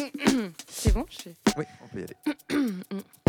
C'est bon, je fais. Oui, on peut y aller.